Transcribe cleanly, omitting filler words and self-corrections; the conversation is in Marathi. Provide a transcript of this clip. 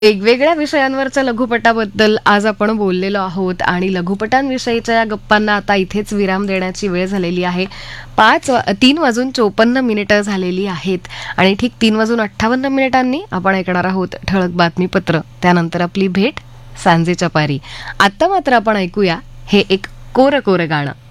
वेगवेगळ्या विषयांवरच्या लघुपटाबद्दल आज आपण बोललेलो आहोत आणि लघुपटांविषयीच्या या गप्पांना आता इथेच विराम देण्याची वेळ झालेली आहे. 3:54 झालेली आहेत आणि ठीक 3:58 आपण ऐकणार आहोत ठळक बातमीपत्र. त्यानंतर आपली भेट सांजेच्या पारी. आता मात्र आपण ऐकूया हे एक कोरं कोरं गाणं.